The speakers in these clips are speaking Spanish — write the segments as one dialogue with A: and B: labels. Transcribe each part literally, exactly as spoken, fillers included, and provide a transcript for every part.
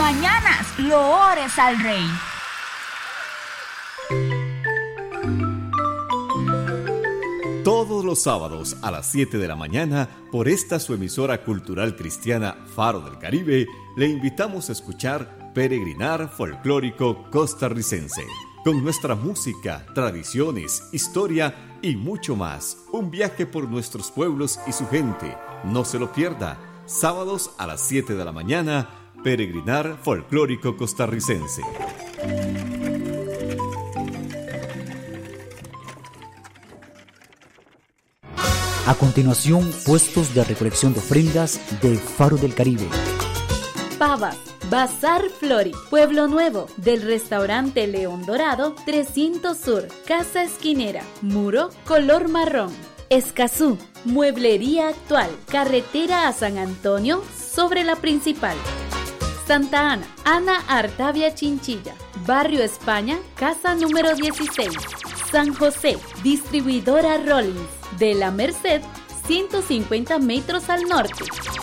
A: mañanas loores al Rey.
B: Todos los sábados a las siete de la mañana, por esta su emisora cultural cristiana Faro del Caribe, le invitamos a escuchar Peregrinar Folclórico Costarricense. Con nuestra música, tradiciones, historia y mucho más. Un viaje por nuestros pueblos y su gente. No se lo pierda. Sábados a las siete de la mañana, Peregrinar Folclórico Costarricense.
C: A continuación, puestos de recolección de ofrendas de Faro del Caribe.
D: Pavas, Bazar Flori, Pueblo Nuevo, del restaurante León Dorado, trescientos Sur, Casa Esquinera, muro color marrón. Escazú, mueblería actual, carretera a San Antonio, sobre la principal. Santa Ana, Ana Artavia Chinchilla, Barrio España, casa número dieciséis. San José, distribuidora Rollins, de la Merced, ciento cincuenta metros al norte.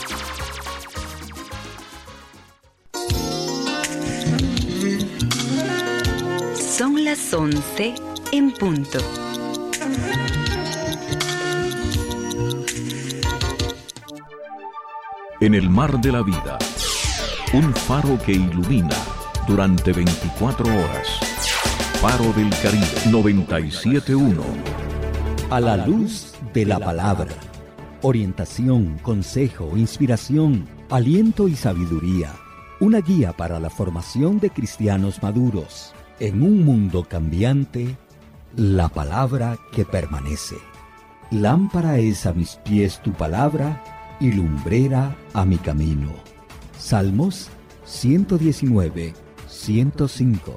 E: Son las once en punto.
F: En el mar de la vida, un faro que ilumina durante veinticuatro horas. Faro del Caribe noventa y siete punto uno.
C: A la luz de la palabra. Orientación, consejo, inspiración, aliento y sabiduría. Una guía para la formación de cristianos maduros. En un mundo cambiante, la palabra que permanece. Lámpara es a mis pies tu palabra y lumbrera a mi camino. Salmos ciento diecinueve, ciento cinco.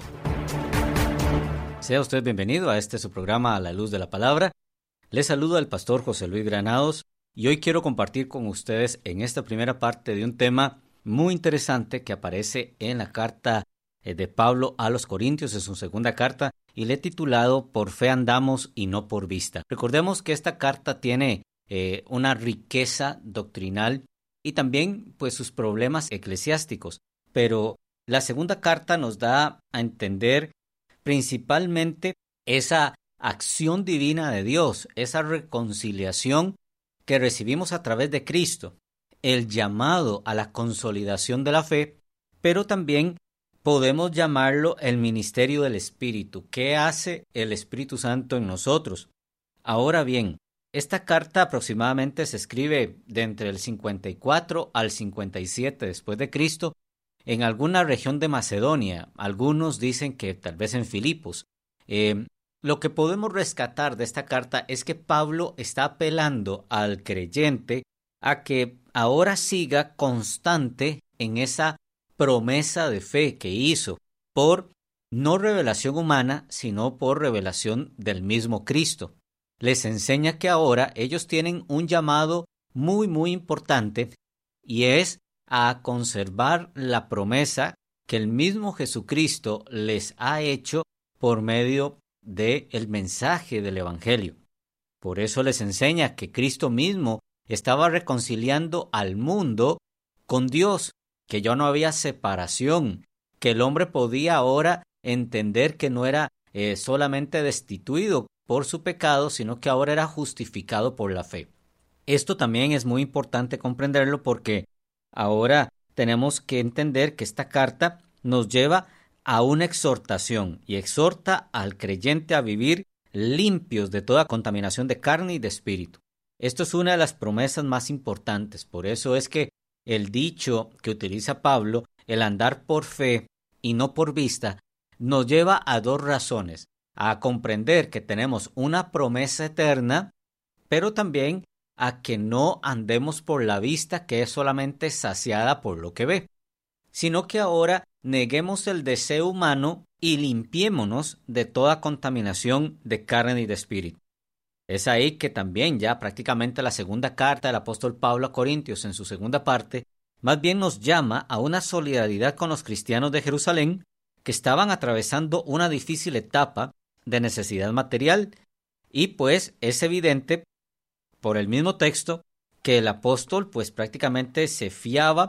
G: Sea usted bienvenido a este su programa A la Luz de la Palabra. Les saluda el pastor José Luis Granados y hoy quiero compartir con ustedes en esta primera parte de un tema muy interesante que aparece en la carta de Pablo a los Corintios, en su segunda carta, y le he titulado Por fe andamos y no por vista. Recordemos que esta carta tiene eh, una riqueza doctrinal y también pues sus problemas eclesiásticos, pero la segunda carta nos da a entender principalmente esa acción divina de Dios, esa reconciliación que recibimos a través de Cristo, el llamado a la consolidación de la fe, pero también podemos llamarlo el ministerio del Espíritu. ¿Qué hace el Espíritu Santo en nosotros? Ahora bien, esta carta aproximadamente se escribe de entre el cincuenta y cuatro al cincuenta y siete después de Cristo, en alguna región de Macedonia. Algunos dicen que tal vez en Filipos. Eh, lo que podemos rescatar de esta carta es que Pablo está apelando al creyente a que ahora siga constante en esa promesa de fe que hizo por no revelación humana, sino por revelación del mismo Cristo. Les enseña que ahora ellos tienen un llamado muy, muy importante y es a conservar la promesa que el mismo Jesucristo les ha hecho por medio del mensaje del Evangelio. Por eso les enseña que Cristo mismo estaba reconciliando al mundo con Dios, que ya no había separación, que el hombre podía ahora entender que no era eh, solamente destituido por su pecado, sino que ahora era justificado por la fe. Esto también es muy importante comprenderlo porque ahora tenemos que entender que esta carta nos lleva a una exhortación y exhorta al creyente a vivir limpios de toda contaminación de carne y de espíritu. Esto es una de las promesas más importantes. Por eso es que el dicho que utiliza Pablo, el andar por fe y no por vista, nos lleva a dos razones: a comprender que tenemos una promesa eterna, pero también a que no andemos por la vista, que es solamente saciada por lo que ve, sino que ahora neguemos el deseo humano y limpiémonos de toda contaminación de carne y de espíritu. Es ahí que también ya prácticamente la segunda carta del apóstol Pablo a Corintios, en su segunda parte, más bien nos llama a una solidaridad con los cristianos de Jerusalén que estaban atravesando una difícil etapa de necesidad material, y pues es evidente por el mismo texto que el apóstol pues prácticamente se fiaba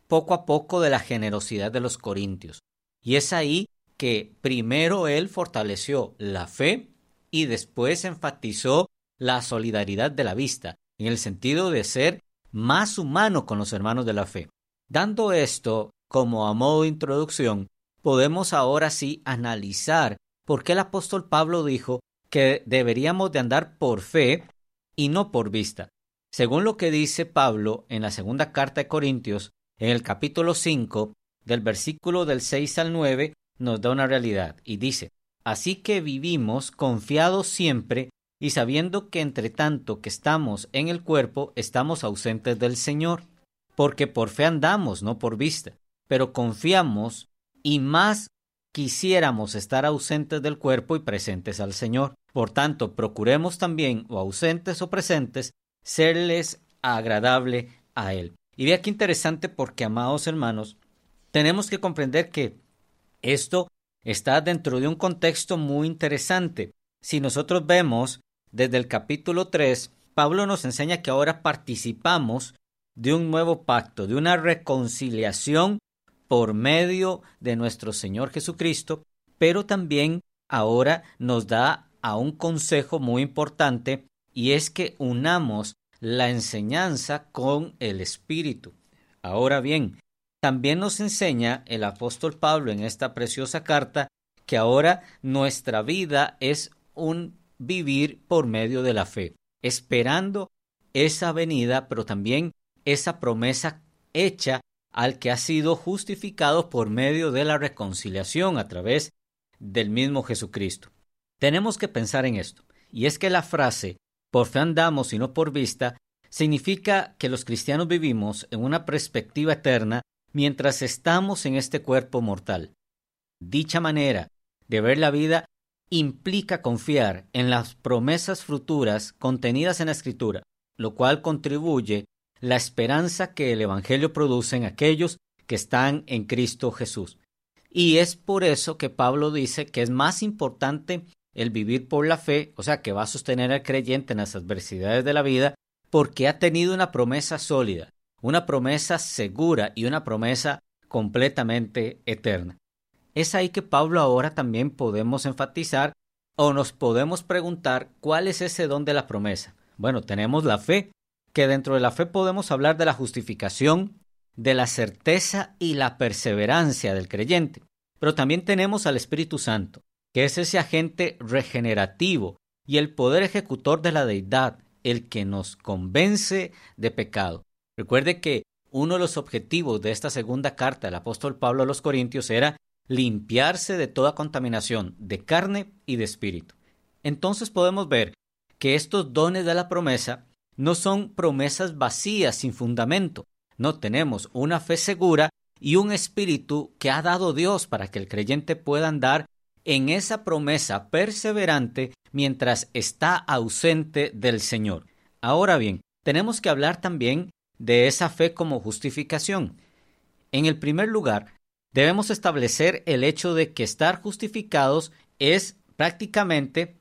G: poco a poco de la generosidad de los corintios. Y es ahí que primero él fortaleció la fe y después enfatizó la solidaridad de la vista, en el sentido de ser más humano con los hermanos de la fe. Dando esto como a modo de introducción, podemos ahora sí analizar por qué el apóstol Pablo dijo que deberíamos de andar por fe y no por vista. Según lo que dice Pablo en la segunda carta de Corintios, en el capítulo cinco, del versículo del seis al nueve, nos da una realidad y dice: así que vivimos confiados siempre y sabiendo que entre tanto que estamos en el cuerpo, estamos ausentes del Señor, porque por fe andamos, no por vista, pero confiamos y más quisiéramos estar ausentes del cuerpo y presentes al Señor. Por tanto, procuremos también, o ausentes o presentes, serles agradable a Él. Y vea qué interesante, porque, amados hermanos, tenemos que comprender que esto está dentro de un contexto muy interesante. Si nosotros vemos desde el capítulo tres, Pablo nos enseña que ahora participamos de un nuevo pacto, de una reconciliación por medio de nuestro Señor Jesucristo, pero también ahora nos da a un consejo muy importante, y es que unamos la enseñanza con el Espíritu. Ahora bien, también nos enseña el apóstol Pablo en esta preciosa carta que ahora nuestra vida es un vivir por medio de la fe, esperando esa venida, pero también esa promesa hecha al que ha sido justificado por medio de la reconciliación a través del mismo Jesucristo. Tenemos que pensar en esto, y es que la frase por fe andamos y no por vista significa que los cristianos vivimos en una perspectiva eterna mientras estamos en este cuerpo mortal. Dicha manera de ver la vida implica confiar en las promesas futuras contenidas en la Escritura, lo cual contribuye la esperanza que el Evangelio produce en aquellos que están en Cristo Jesús. Y es por eso que Pablo dice que es más importante el vivir por la fe, o sea, que va a sostener al creyente en las adversidades de la vida, porque ha tenido una promesa sólida, una promesa segura y una promesa completamente eterna. Es ahí que Pablo ahora también podemos enfatizar o nos podemos preguntar cuál es ese don de la promesa. Bueno, tenemos la fe, que dentro de la fe podemos hablar de la justificación, de la certeza y la perseverancia del creyente. Pero también tenemos al Espíritu Santo, que es ese agente regenerativo y el poder ejecutor de la deidad, el que nos convence de pecado. Recuerde que uno de los objetivos de esta segunda carta del apóstol Pablo a los Corintios era limpiarse de toda contaminación de carne y de espíritu. Entonces podemos ver que estos dones de la promesa no son promesas vacías sin fundamento. No, tenemos una fe segura y un espíritu que ha dado Dios para que el creyente pueda andar en esa promesa perseverante mientras está ausente del Señor. Ahora bien, tenemos que hablar también de esa fe como justificación. En el primer lugar, debemos establecer el hecho de que estar justificados es prácticamente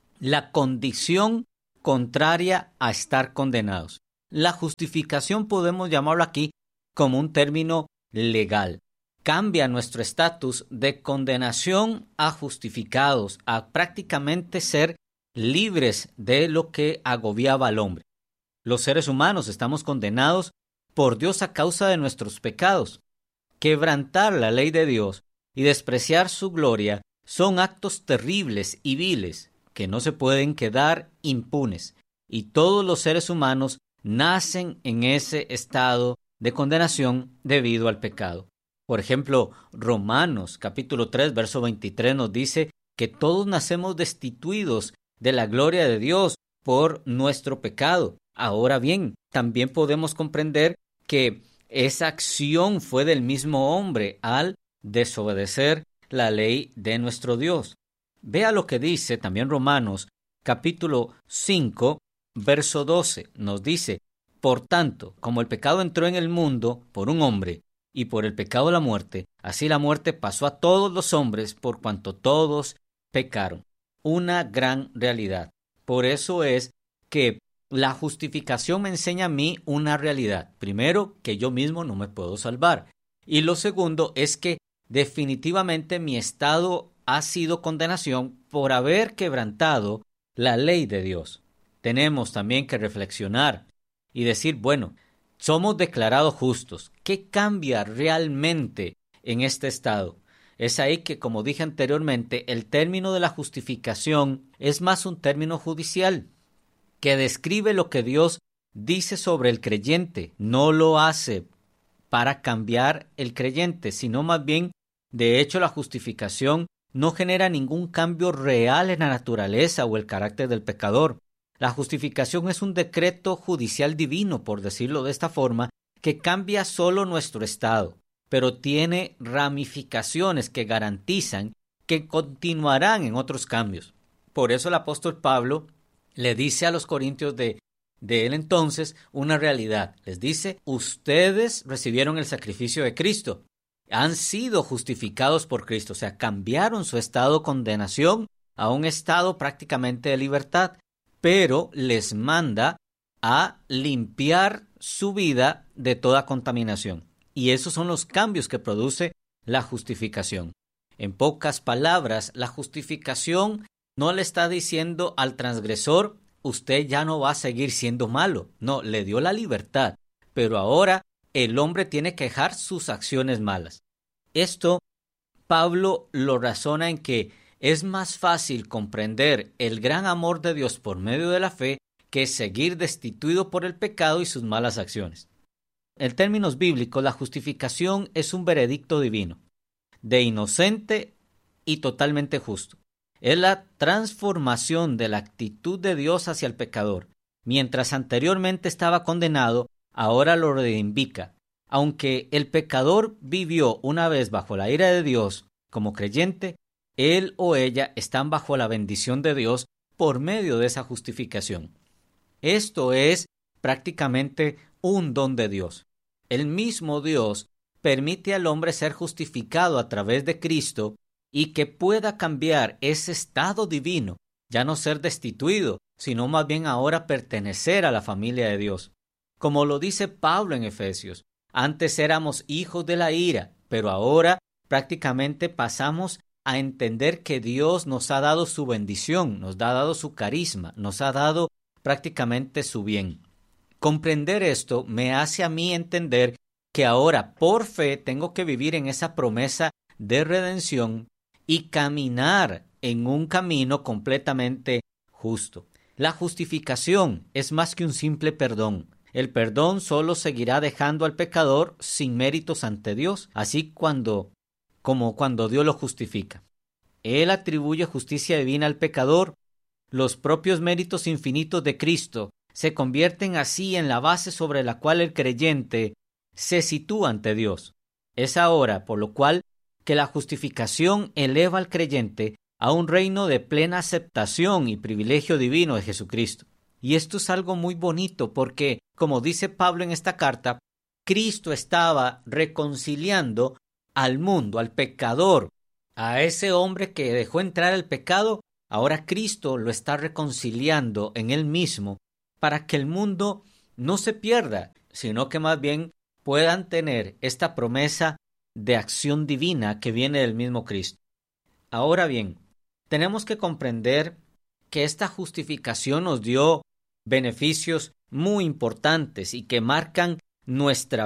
G: la condición contraria a estar condenados. La justificación podemos llamarlo aquí como un término legal. Cambia nuestro estatus de condenación a justificados, a prácticamente ser libres de lo que agobiaba al hombre. Los seres humanos estamos condenados por Dios a causa de nuestros pecados. Quebrantar la ley de Dios y despreciar su gloria son actos terribles y viles que no se pueden quedar impunes, y todos los seres humanos nacen en ese estado de condenación debido al pecado. Por ejemplo, Romanos capítulo tres, verso veintitrés nos dice que todos nacemos destituidos de la gloria de Dios por nuestro pecado. Ahora bien, también podemos comprender que esa acción fue del mismo hombre al desobedecer la ley de nuestro Dios. Vea lo que dice también Romanos capítulo cinco, verso doce. Nos dice: por tanto, como el pecado entró en el mundo por un hombre, y por el pecado la muerte, así la muerte pasó a todos los hombres por cuanto todos pecaron. Una gran realidad. Por eso es que la justificación me enseña a mí una realidad. Primero, que yo mismo no me puedo salvar. Y lo segundo es que definitivamente mi estado ha sido condenación por haber quebrantado la ley de Dios. Tenemos también que reflexionar y decir, bueno, somos declarados justos. ¿Qué cambia realmente en este estado? Es ahí que, como dije anteriormente, el término de la justificación es más un término judicial que describe lo que Dios dice sobre el creyente. No lo hace para cambiar el creyente, sino más bien, de hecho, la justificación no genera ningún cambio real en la naturaleza o el carácter del pecador. La justificación es un decreto judicial divino, por decirlo de esta forma, que cambia solo nuestro estado, pero tiene ramificaciones que garantizan que continuarán en otros cambios. Por eso el apóstol Pablo le dice a los corintios de, de él entonces una realidad. Les dice, ustedes recibieron el sacrificio de Cristo, han sido justificados por Cristo, o sea, cambiaron su estado de condenación a un estado prácticamente de libertad, pero les manda a limpiar su vida de toda contaminación. Y esos son los cambios que produce la justificación. En pocas palabras, la justificación no le está diciendo al transgresor, usted ya no va a seguir siendo malo. No, le dio la libertad, pero ahora el hombre tiene que dejar sus acciones malas. Esto, Pablo lo razona en que es más fácil comprender el gran amor de Dios por medio de la fe que seguir destituido por el pecado y sus malas acciones. En términos bíblicos, la justificación es un veredicto divino, de inocente y totalmente justo. Es la transformación de la actitud de Dios hacia el pecador. Mientras anteriormente estaba condenado, ahora lo reivindica. Aunque el pecador vivió una vez bajo la ira de Dios como creyente, él o ella están bajo la bendición de Dios por medio de esa justificación. Esto es prácticamente un don de Dios. El mismo Dios permite al hombre ser justificado a través de Cristo y que pueda cambiar ese estado divino, ya no ser destituido, sino más bien ahora pertenecer a la familia de Dios. Como lo dice Pablo en Efesios, antes éramos hijos de la ira, pero ahora prácticamente pasamos a entender que Dios nos ha dado su bendición, nos ha dado su carisma, nos ha dado prácticamente su bien. Comprender esto me hace a mí entender que ahora por fe tengo que vivir en esa promesa de redención y caminar en un camino completamente justo. La justificación es más que un simple perdón. El perdón solo seguirá dejando al pecador sin méritos ante Dios, así cuando, como cuando Dios lo justifica. Él atribuye justicia divina al pecador. Los propios méritos infinitos de Cristo se convierten así en la base sobre la cual el creyente se sitúa ante Dios. Es ahora, por lo cual, que la justificación eleva al creyente a un reino de plena aceptación y privilegio divino de Jesucristo. Y esto es algo muy bonito porque, como dice Pablo en esta carta, Cristo estaba reconciliando al mundo, al pecador, a ese hombre que dejó entrar el pecado. Ahora Cristo lo está reconciliando en él mismo para que el mundo no se pierda, sino que más bien puedan tener esta promesa de acción divina que viene del mismo Cristo. Ahora bien, tenemos que comprender que esta justificación nos dio beneficios muy importantes y que marcan nuestra